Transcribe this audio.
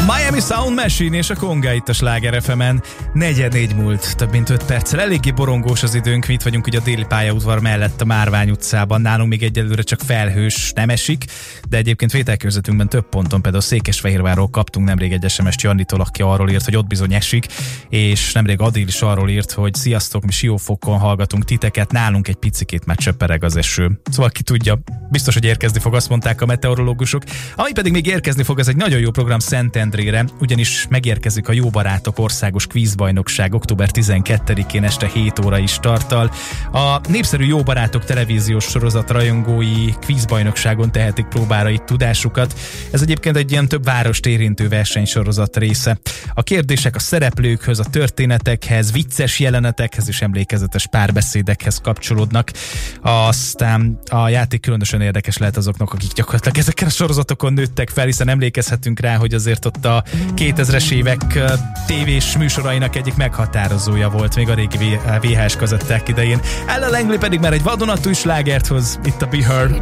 Miami Sound Machine és a Konga itt a Sláger FM-en. 4:04 múlt, több mint 5 perccel. Eléggé borongós az időnk, itt vagyunk ugye a déli pályaudvar mellett a Márvány utcában. Nálunk még egyelőre csak felhős, nem esik, de egyébként vételkörzetünkben több ponton, például Székesfehérvárról kaptunk nemrég egy SMS-t Jannitól, aki arról írt, hogy ott bizony esik, és nemrég Adil is arról írt, hogy sziasztok, mi Siófokon hallgatunk titeket, nálunk egy picikét már csöppereg az eső. Szóval ki tudja, biztos, hogy érkezni fog, azt mondták a meteorológusok. Ami pedig még érkezni fog, ez egy nagyon jó program Szentendrére, ugyanis megérkezik a Jó Barátok Országos Kvízbajnokság október 12-én este 7 óra is tartal. A népszerű Jó Barátok televíziós sorozat rajongói kvízbajnokságon tehetik próbára itt tudásukat. Ez egyébként egy ilyen több várost érintő versenysorozat része. A kérdések a szereplőkhöz, a történetekhez, vicces jelenetekhez és emlékezetes párbeszédekhez kapcsolódnak. Aztán a játék különösen érdekes lehet azoknak, akik gyakorlatilag ezeken a sorozatokon nőttek fel, hiszen emlékezhetünk rá, hogy azért ott a 2000-es évek tévés műsorainak egyik meghatározója volt még a régi VHS kazetták idején. Ella Langley pedig már egy vadonatúj slágert hoz, itt a Be Her.